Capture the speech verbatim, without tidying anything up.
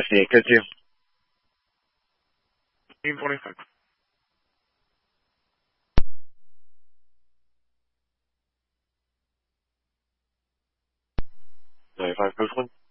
fifty-eight, go to. fifteen twenty-six. ninety-five, coach one.